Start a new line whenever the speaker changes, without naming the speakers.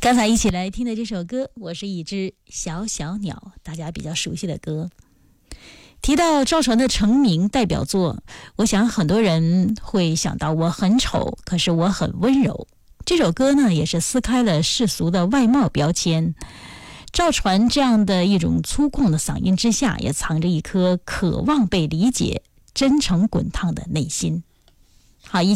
刚才一起来听的这首歌，我是一只小小鸟，大家比较熟悉的歌。提到赵传的成名代表作，我想很多人会想到我很丑，可是我很温柔。这首歌呢，也是撕开了世俗的外貌标签。赵传这样的一种粗犷的嗓音之下，也藏着一颗渴望被理解、真诚滚烫的内心。好，